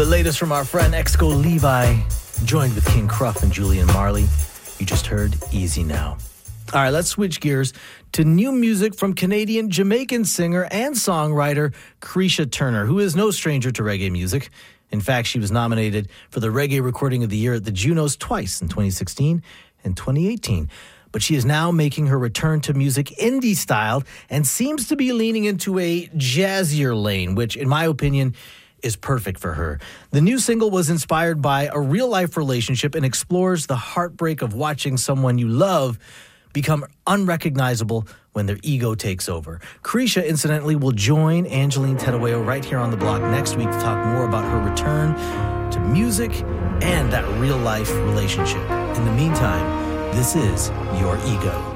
The latest from our friend Exco Levi, joined with King Cruff and Julian Marley. You just heard Easy Now. All right, let's switch gears to new music from Canadian-Jamaican singer and songwriter Carisha Turner, who is no stranger to reggae music. In fact, she was nominated for the Reggae Recording of the Year at the Junos twice in 2016 and 2018. But she is now making her return to music indie-styled and seems to be leaning into a jazzier lane, which, in my opinion, is perfect for her. The new single was inspired by a real-life relationship and explores the heartbreak of watching someone you love become unrecognizable when their ego takes over. Carisha, incidentally, will join Angeline Tedaweo right here on the block next week to talk more about her return to music and that real-life relationship. In the meantime, this is Your Ego.